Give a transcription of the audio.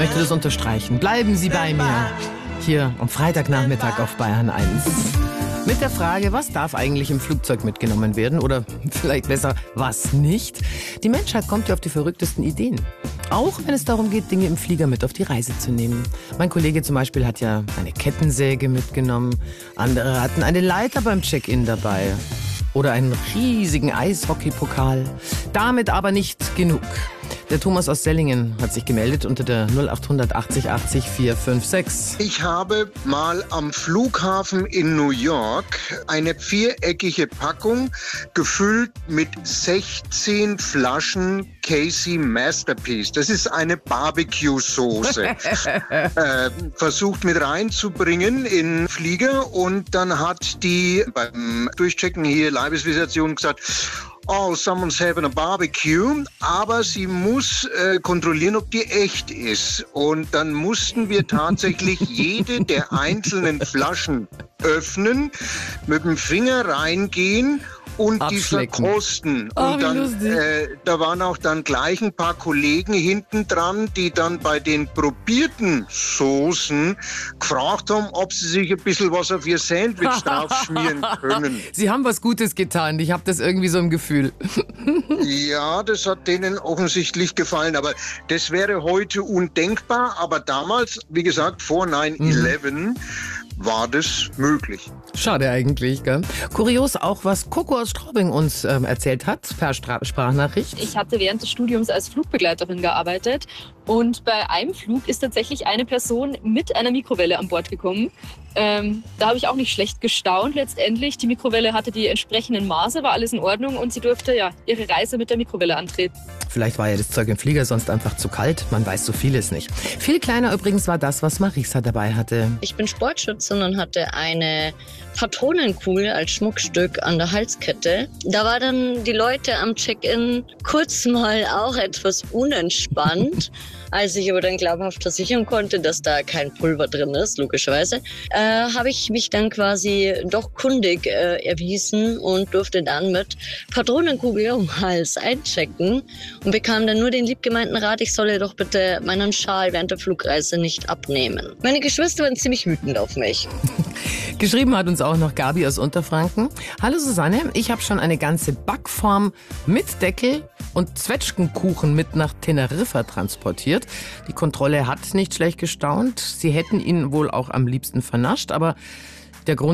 möchte das unterstreichen. Bleiben Sie bei mir. Hier am Freitagnachmittag auf Bayern 1. Mit der Frage, was darf eigentlich im Flugzeug mitgenommen werden? Oder vielleicht besser, was nicht? Die Menschheit kommt ja auf die verrücktesten Ideen. Auch wenn es darum geht, Dinge im Flieger mit auf die Reise zu nehmen. Mein Kollege zum Beispiel hat ja eine Kettensäge mitgenommen. Andere hatten eine Leiter beim Check-in dabei. Oder einen riesigen Eishockeypokal. Damit aber nicht genug. Der Thomas aus Sellingen hat sich gemeldet unter der 0800 80 80 456. Ich habe mal am Flughafen in New York eine viereckige Packung gefüllt mit 16 Flaschen Casey Masterpiece. Das ist eine Barbecue-Soße. Versucht mit reinzubringen in den Flieger und dann hat die beim Durchchecken hier Leibesvisitation gesagt, oh, someone's having a barbecue, aber sie muss kontrollieren, ob die echt ist. Und dann mussten wir tatsächlich jede der einzelnen Flaschen öffnen, mit dem Finger reingehen und die verkosten. Oh, und dann, da waren auch dann gleich ein paar Kollegen hinten dran, die dann bei den probierten Soßen gefragt haben, ob sie sich ein bisschen was auf ihr Sandwich drauf schmieren können. Sie haben was Gutes getan. Ich habe das irgendwie so im Gefühl. Ja, das hat denen offensichtlich gefallen. Aber das wäre heute undenkbar. Aber damals, wie gesagt, vor 9/11 war das möglich. Schade eigentlich, gell? Kurios auch, was Coco aus Straubing uns erzählt hat, per Sprachnachricht. Ich hatte während des Studiums als Flugbegleiterin gearbeitet und bei einem Flug ist tatsächlich eine Person mit einer Mikrowelle an Bord gekommen. Da habe ich auch nicht schlecht gestaunt letztendlich. Die Mikrowelle hatte die entsprechenden Maße, war alles in Ordnung und sie durfte ja ihre Reise mit der Mikrowelle antreten. Vielleicht war ja das Zeug im Flieger sonst einfach zu kalt. Man weiß so vieles nicht. Viel kleiner übrigens war das, was Marisa dabei hatte. Ich bin Sportschützin und hatte eine Patronenkugel als Schmuckstück an der Halskette. Da war dann die Leute am Check-in kurz mal auch etwas unentspannt. Als ich aber dann glaubhaft versichern konnte, dass da kein Pulver drin ist, logischerweise, habe ich mich dann quasi doch kundig erwiesen und durfte dann mit Patronenkugel um den Hals einchecken und bekam dann nur den liebgemeinten Rat, ich solle doch bitte meinen Schal während der Flugreise nicht abnehmen. Meine Geschwister waren ziemlich wütend auf mich. Geschrieben hat uns auch noch Gabi aus Unterfranken. Hallo Susanne, ich habe schon eine ganze Backform mit Deckel und Zwetschgenkuchen mit nach Teneriffa transportiert. Die Kontrolle hat nicht schlecht gestaunt. Sie hätten ihn wohl auch am liebsten vernascht, aber der Grund